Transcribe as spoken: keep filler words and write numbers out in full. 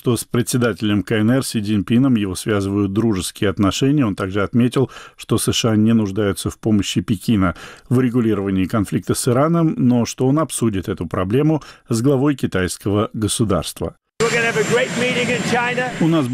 что с председателем КНР Си Цзиньпином его связывают дружеские отношения. Он также отметил, что США не нуждаются в помощи Пекина в регулировании конфликта с Ираном, но что он обсудит эту проблему с главой китайского государства. У нас